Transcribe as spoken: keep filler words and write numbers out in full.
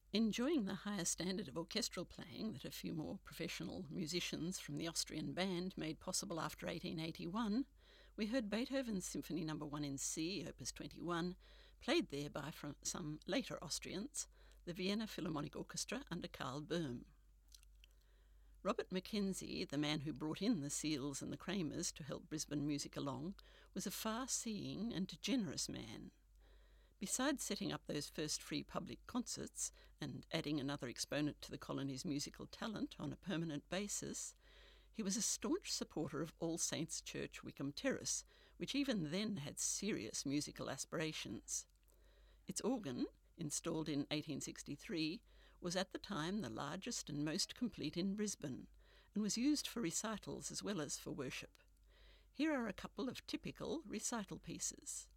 Enjoying the higher standard of orchestral playing that a few more professional musicians from the Austrian band made possible after eighteen eighty-one, we heard Beethoven's Symphony Number one in C, Opus twenty-one, played there by from some later Austrians, the Vienna Philharmonic Orchestra under Karl Böhm. Robert Mackenzie, the man who brought in the Seals and the Kramers to help Brisbane music along, was a far-seeing and generous man. Besides setting up those first free public concerts and adding another exponent to the colony's musical talent on a permanent basis, he was a staunch supporter of All Saints Church, Wickham Terrace, which even then had serious musical aspirations. Its organ, installed in eighteen sixty-three, was at the time the largest and most complete in Brisbane, and was used for recitals as well as for worship. Here are a couple of typical recital pieces.